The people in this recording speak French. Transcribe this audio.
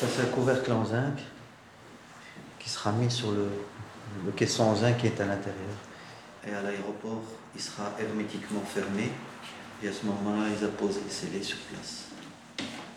Ça, c'est un couvercle en zinc qui sera mis sur le caisson en zinc qui est à l'intérieur. Et à l'aéroport, il sera hermétiquement fermé. Et à ce moment-là, ils apposent les scellés sur place.